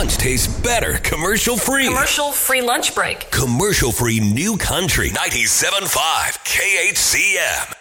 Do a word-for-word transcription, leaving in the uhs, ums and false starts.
lunch tastes better commercial free. Commercial free lunch break. Commercial free New Country ninety-seven point five K H C M.